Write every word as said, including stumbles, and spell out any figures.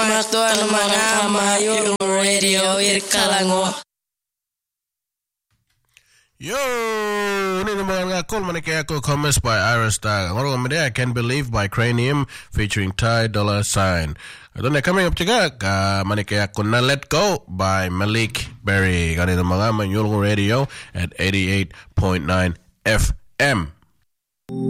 martuan mangama yung radio irkalango. Yo, ini naman nga call manike ako comments by Iris Tag. Ang oras I Can't Believe by Cranium featuring Ty Dolla Sign. Ito na coming up tiga ka manike ako na Let Go by Malik Berry. Kanina mga Manyulong Radio at eighty-eight point nine F M.